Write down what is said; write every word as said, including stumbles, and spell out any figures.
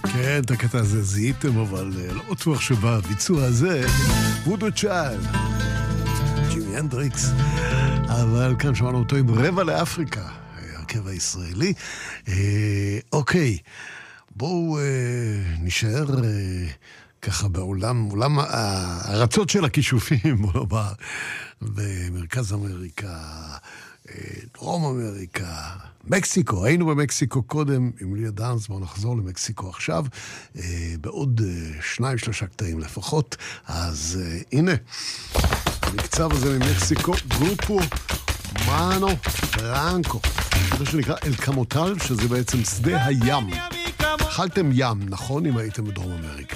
כן, את הקטע הזה זיהיתם, אבל לא בטוח שבביצוע הזה וודו צ'יילד, ג'ימי הנדריקס, אבל כאן שמענו אותו עם רבע לאפריקה, הרכב הישראלי. אה, אוקיי, בואו אה, נשאר אה, ככה בעולם, עולם הארצות של הכישופים, בוא נאמר, במרכז אמריקה, דרום אמריקה, מקסיקו. היינו במקסיקו קודם עם ליה דאנס, בואו נחזור למקסיקו עכשיו, בעוד שניים שלושה קטעים לפחות. אז הנה, המקצב הזה ממקסיקו, גרופו מאנו ברנקו, זה שנקרא אל קמוטל, שזה בעצם שדה הים. אכלתם ים, נכון? אם הייתם בדרום אמריקה.